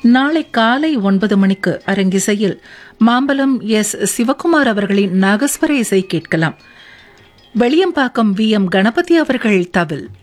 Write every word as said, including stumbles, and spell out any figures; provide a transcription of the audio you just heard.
நாளை காலை ஒன்பது மணிக்கு அரங்கிசையில் மாம்பலம் எஸ் சிவகுமார் அவர்களின் நாகஸ்வர இசை கேட்கலாம். வெளியம்பாக்கம் வி எம் கணபதி அவர்கள் தவில்.